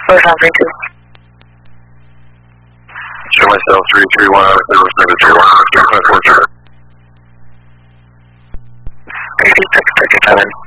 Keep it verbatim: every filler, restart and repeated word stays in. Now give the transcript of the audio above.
four seven three two. Show myself three three one out of zero seven two one, three five four zero. three two six thirty seven.